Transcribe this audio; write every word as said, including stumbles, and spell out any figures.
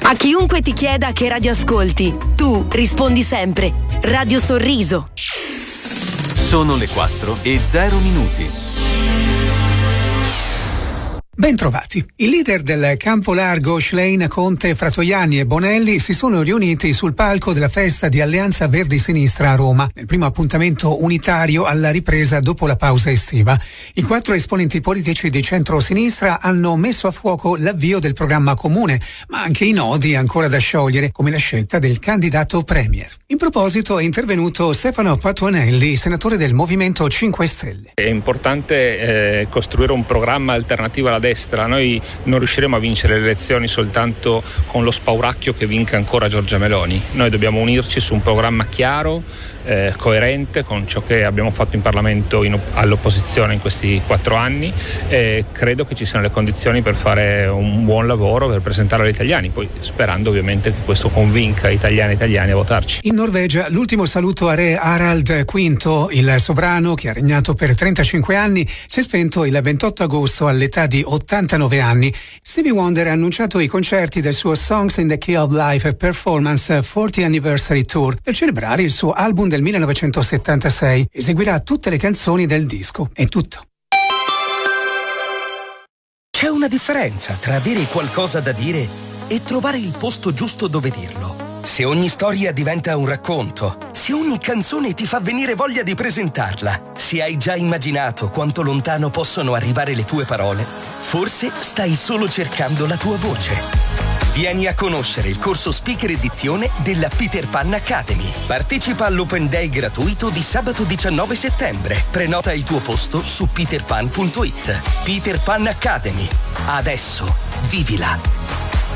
A chiunque ti chieda che radio ascolti, tu rispondi sempre Radio Sorriso. Sono le quattro e zero minuti. Bentrovati. I leader del campo largo Schlein, Conte, Fratoianni e Bonelli si sono riuniti sul palco della festa di Alleanza Verdi Sinistra a Roma, nel primo appuntamento unitario alla ripresa dopo la pausa estiva. I quattro esponenti politici di centro-sinistra hanno messo a fuoco l'avvio del programma comune, ma anche i nodi ancora da sciogliere, come la scelta del candidato premier. In proposito è intervenuto Stefano Patuanelli, senatore del Movimento cinque Stelle. È importante eh, costruire un programma alternativo alla destra. Noi non riusciremo a vincere le elezioni soltanto con lo spauracchio che vinca ancora Giorgia Meloni. Noi dobbiamo unirci su un programma chiaro, eh, coerente con ciò che abbiamo fatto in Parlamento in, all'opposizione in questi quattro anni, e credo che ci siano le condizioni per fare un buon lavoro, per presentarlo agli italiani, poi sperando ovviamente che questo convinca italiani e italiani a votarci. In Norvegia l'ultimo saluto a re Harald quinto, il sovrano che ha regnato per trentacinque anni, si è spento il ventotto agosto all'età di ottantanove anni. Stevie Wonder ha annunciato i concerti del suo Songs in the Key of Life Performance fortieth Anniversary Tour per celebrare il suo album del millenovecentosettantasei. Eseguirà tutte le canzoni del disco. È tutto. C'è una differenza tra avere qualcosa da dire e trovare il posto giusto dove dirlo. Se ogni storia diventa un racconto, se ogni canzone ti fa venire voglia di presentarla, se hai già immaginato quanto lontano possono arrivare le tue parole, forse stai solo cercando la tua voce. Vieni a conoscere il corso Speaker Edizione della Peter Pan Academy. Partecipa all'Open Day gratuito di sabato diciannove settembre. Prenota il tuo posto su peter pan punto it. Peter Pan Academy. Adesso vivila.